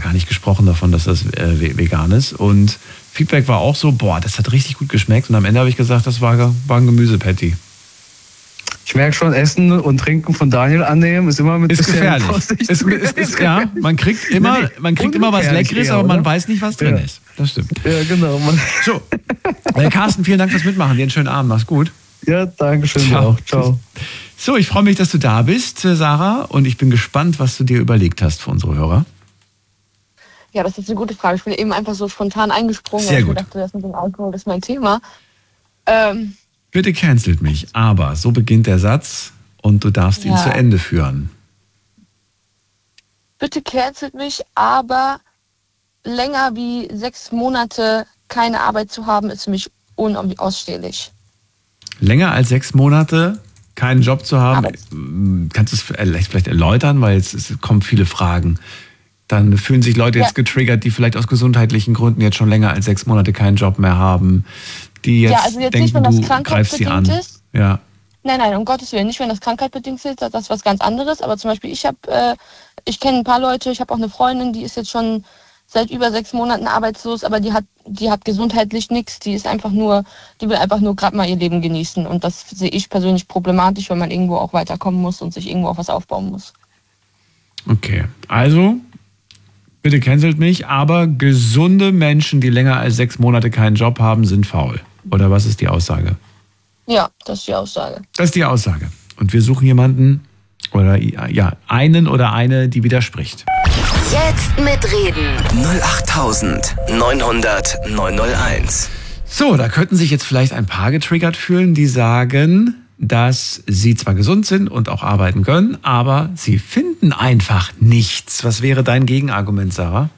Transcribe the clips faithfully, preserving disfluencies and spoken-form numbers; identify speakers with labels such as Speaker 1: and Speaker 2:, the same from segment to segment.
Speaker 1: gar nicht gesprochen davon, dass das äh, vegan ist. Und Feedback war auch so, boah, das hat richtig gut geschmeckt. Und am Ende habe ich gesagt, das war, war ein Gemüsepatty.
Speaker 2: Ich merke schon, Essen und Trinken von Daniel annehmen ist immer mit
Speaker 1: ist gefährlich. Ist, ist, ist, ja, man kriegt immer, nee, man kriegt immer was Leckeres, eher, aber man weiß nicht, was drin ja. ist. Das stimmt.
Speaker 2: Ja, genau.
Speaker 1: So, äh, Carsten, vielen Dank fürs Mitmachen. Dir einen schönen Abend. Mach's gut.
Speaker 2: Ja, danke schön. Ciao. Auch. Ciao.
Speaker 1: So, ich freue mich, dass du da bist, Sarah. Und ich bin gespannt, was du dir überlegt hast für unsere Hörer.
Speaker 3: Ja, das ist eine gute Frage. Ich bin eben einfach so spontan eingesprungen,
Speaker 1: Sehr
Speaker 3: weil ich
Speaker 1: gut.
Speaker 3: dachte, das mit dem Alkohol ist mein Thema. Ähm,
Speaker 1: Bitte cancelt mich, aber so beginnt der Satz und du darfst ihn ja. zu Ende führen.
Speaker 3: Bitte cancelt mich, aber länger wie sechs Monate keine Arbeit zu haben, ist für mich unausstehlich.
Speaker 1: Länger als sechs Monate keinen Job zu haben, Arbeit. Kannst du es vielleicht erläutern, weil es, es kommen viele Fragen. Dann fühlen sich Leute jetzt ja. getriggert, die vielleicht aus gesundheitlichen Gründen jetzt schon länger als sechs Monate keinen Job mehr haben, die jetzt, ja, also jetzt denken, nicht, wenn das du greifst sie an.
Speaker 3: Ist.
Speaker 1: Ja.
Speaker 3: Nein, nein, um Gottes Willen, nicht wenn das krankheitbedingt ist, das ist was ganz anderes. Aber zum Beispiel, ich habe, äh, ich kenne ein paar Leute, ich habe auch eine Freundin, die ist jetzt schon seit über sechs Monaten arbeitslos, aber die hat, die hat gesundheitlich nichts. Die ist einfach nur, die will einfach nur gerade mal ihr Leben genießen. Und das sehe ich persönlich problematisch, wenn man irgendwo auch weiterkommen muss und sich irgendwo auch was aufbauen muss.
Speaker 1: Okay, also bitte cancelt mich, aber gesunde Menschen, die länger als sechs Monate keinen Job haben, sind faul. Oder was ist die Aussage?
Speaker 3: Ja, das ist die Aussage.
Speaker 1: Das ist die Aussage. Und wir suchen jemanden oder ja, einen oder eine, die widerspricht.
Speaker 4: Jetzt mitreden. null acht neunhundert neunhunderteins.
Speaker 1: So, da könnten sich jetzt vielleicht ein paar getriggert fühlen, die sagen, dass sie zwar gesund sind und auch arbeiten können, aber sie finden einfach nichts. Was wäre dein Gegenargument, Sarah?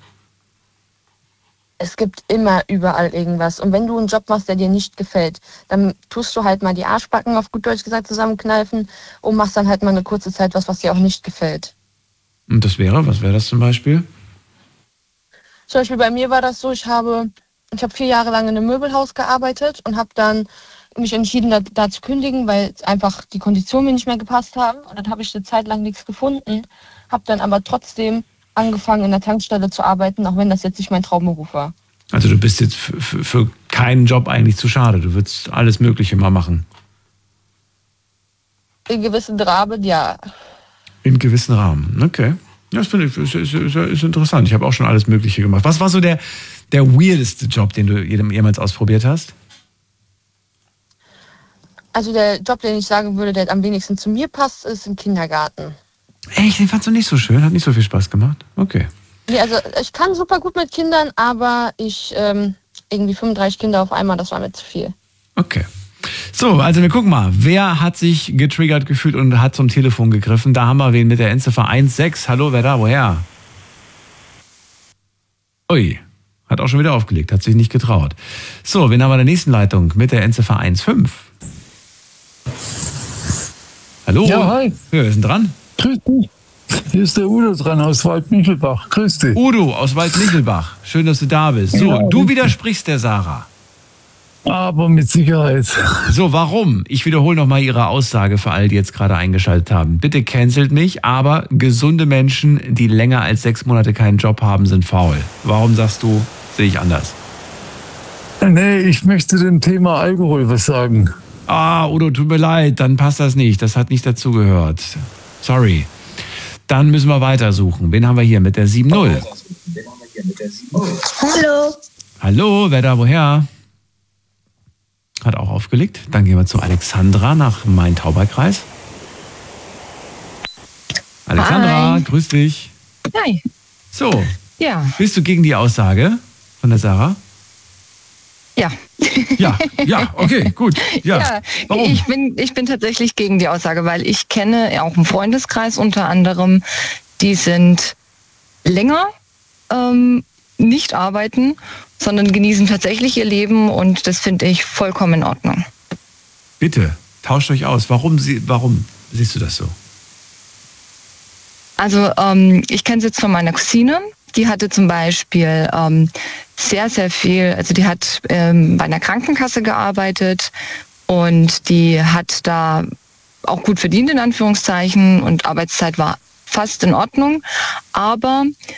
Speaker 3: Es gibt immer überall irgendwas. Und wenn du einen Job machst, der dir nicht gefällt, dann tust du halt mal die Arschbacken, auf gut Deutsch gesagt, zusammenkneifen und machst dann halt mal eine kurze Zeit was, was dir auch nicht gefällt.
Speaker 1: Und das wäre, was wäre das zum Beispiel?
Speaker 3: Zum Beispiel bei mir war das so, ich habe, ich habe vier Jahre lang in einem Möbelhaus gearbeitet und habe dann mich entschieden, da, da zu kündigen, weil einfach die Konditionen mir nicht mehr gepasst haben. Und dann habe ich eine Zeit lang nichts gefunden, habe dann aber trotzdem angefangen, in der Tankstelle zu arbeiten, auch wenn das jetzt nicht mein Traumberuf war.
Speaker 1: Also du bist jetzt für, für, für keinen Job eigentlich zu schade. Du würdest alles Mögliche mal machen.
Speaker 3: In gewissen Rahmen, ja.
Speaker 1: In gewissen Rahmen, okay. Das finde ich ist, ist, ist, ist interessant. Ich habe auch schon alles Mögliche gemacht. Was war so der, der weirdeste Job, den du jemals ausprobiert hast?
Speaker 3: Also der Job, den ich sagen würde, der am wenigsten zu mir passt, ist im Kindergarten.
Speaker 1: Echt? Den fandst du nicht so schön? Hat nicht so viel Spaß gemacht? Okay.
Speaker 3: Nee, also ich kann super gut mit Kindern, aber ich ähm, irgendwie fünfunddreißig Kinder auf einmal, das war mir zu viel.
Speaker 1: Okay. So, also wir gucken mal. Wer hat sich getriggert gefühlt und hat zum Telefon gegriffen? Da haben wir wen mit der Endziffer eins sechs. Hallo, wer da? Woher? Ui, hat auch schon wieder aufgelegt, hat sich nicht getraut. So, wen haben wir in der nächsten Leitung mit der Endziffer eins fünf? Hallo?
Speaker 5: Ja, hi.
Speaker 1: Ja, wer ist denn dran?
Speaker 5: Grüß dich. Hier ist der Udo dran aus Waldmichelbach. Grüß dich.
Speaker 1: Udo aus Waldmichelbach. Schön, dass du da bist. So, ja, du widersprichst der Sarah.
Speaker 5: Aber mit Sicherheit.
Speaker 1: So, warum? Ich wiederhole nochmal Ihre Aussage für all die jetzt gerade eingeschaltet haben. Bitte cancelt mich, aber gesunde Menschen, die länger als sechs Monate keinen Job haben, sind faul. Warum sagst du, sehe ich anders?
Speaker 5: Nee, ich möchte dem Thema Alkohol was sagen.
Speaker 1: Ah, Udo, tut mir leid, dann passt das nicht. Das hat nicht dazugehört. Sorry. Dann müssen wir weitersuchen. Wen haben wir hier mit der sieben null?
Speaker 6: Hallo.
Speaker 1: Hallo, wer da woher? Hat auch aufgelegt. Dann gehen wir zu Alexandra nach Main-Tauber-Kreis. Alexandra, Hi. Grüß dich.
Speaker 6: Hi.
Speaker 1: So,
Speaker 6: ja.
Speaker 1: Bist du gegen die Aussage von der Sarah?
Speaker 6: Ja.
Speaker 1: Ja, ja, okay, gut. Ja.
Speaker 6: ja
Speaker 1: Warum?
Speaker 6: Ich bin, ich bin tatsächlich gegen die Aussage, weil ich kenne auch einen Freundeskreis unter anderem, die sind länger ähm, nicht arbeiten, sondern genießen tatsächlich ihr Leben und das finde ich vollkommen in Ordnung.
Speaker 1: Bitte, tauscht euch aus. Warum, sie, warum siehst du das so?
Speaker 6: Also ähm, ich kenne es jetzt von meiner Cousine. Die hatte zum Beispiel ähm, sehr, sehr viel, also die hat ähm, bei einer Krankenkasse gearbeitet und die hat da auch gut verdient in Anführungszeichen und Arbeitszeit war fast in Ordnung, aber